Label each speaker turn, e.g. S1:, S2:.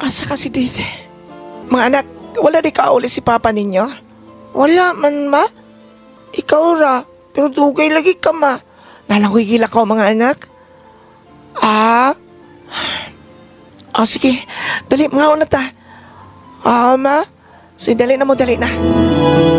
S1: Asa ka si Dede? Mga anak, wala di ka uli si Papa ninyo? Wala man, ma. Ikaw ra, pero dugay lagi ka, ma. Nalangoy gila ko, mga anak. Ah? Sige. Dali, mga una ta. Ma. Sige, dali na mo, dali na.